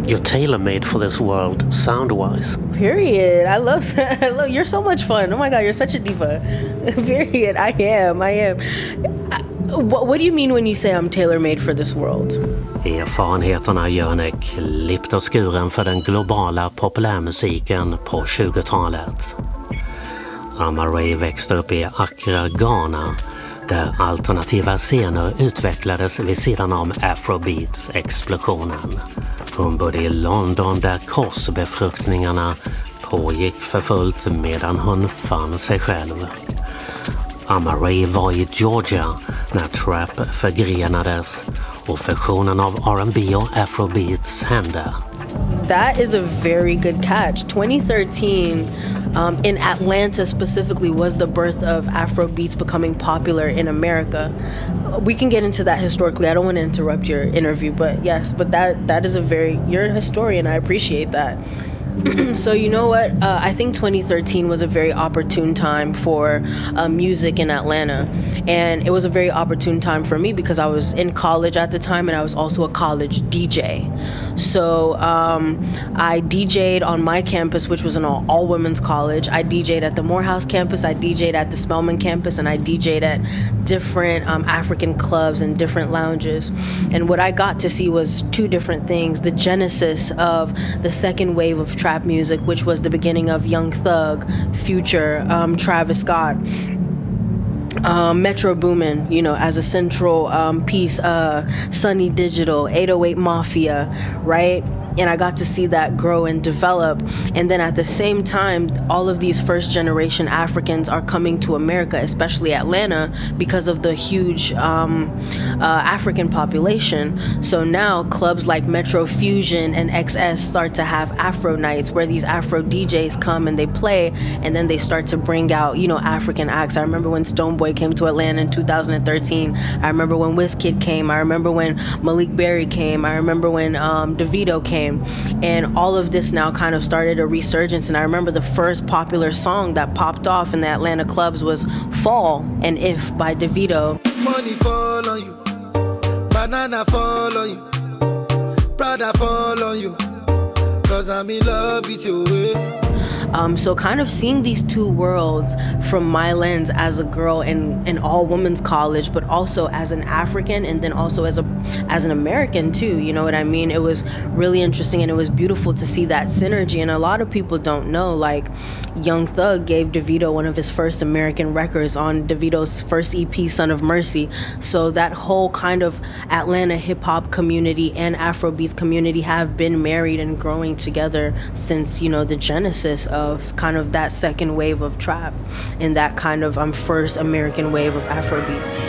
You're tailor-made for this world, sound-wise. Period. I love that. You're so much fun. Oh my God, you're such a diva. Period. I am. What do you mean when you say I'm tailor-made for this world? Erfarenheterna gör henne klippt och skuren för den globala populärmusiken på 20-talet. Ama-Ray växte upp i Accra, Ghana, där alternativa scener utvecklades vid sidan om Afrobeats-explosionen. Hon bodde i London där korsbefruktningarna pågick för fullt medan hon fann sig själv. Ama-Ray var i Georgia när trap förgrenades och fusionen av R&B och Afrobeats hände. That is a very good catch. 2013 in Atlanta specifically was the birth of Afrobeats becoming popular in America. We can get into that historically. I don't want to interrupt your interview, but yes, but that is you're a historian. I appreciate that. So you know what? I think 2013 was a very opportune time for music in Atlanta. And it was a very opportune time for me because I was in college at the time and I was also a college DJ. So I DJ'd on my campus, which was an all-women's college. I DJ'd at the Morehouse campus, I DJ'd at the Spelman campus, and I DJ'd at different African clubs and different lounges. And what I got to see was two different things. The genesis of the second wave of trap music, which was the beginning of Young Thug, Future, Travis Scott, Metro Boomin, as a central piece, Sunny Digital, 808 Mafia, right? And I got to see that grow and develop. And then at the same time, all of these first generation Africans are coming to America, especially Atlanta, because of the huge African population. So now clubs like Metro Fusion and XS start to have Afro nights where these Afro DJs come and they play, and then they start to bring out, African acts. I remember when Stonebwoy came to Atlanta in 2013. I remember when Wizkid came. I remember when Malik Berry came. I remember when Davido came. And all of this now kind of started a resurgence. And I remember the first popular song that popped off in the Atlanta clubs was Fall and If by Davido. Money fall on you, banana fall on you, Prada fall on you, 'cause I'm in love with you. So kind of seeing these two worlds from my lens as a girl in an all-women's college, but also as an African and then also as an American too, you know what I mean? It was really interesting and it was beautiful to see that synergy. And a lot of people don't know, like Young Thug gave Davido one of his first American records on Davido's first EP, Son of Mercy. So that whole kind of Atlanta hip-hop community and Afrobeats community have been married and growing together since, the genesis of kind of that second wave of trap and that kind of first American wave of Afrobeats.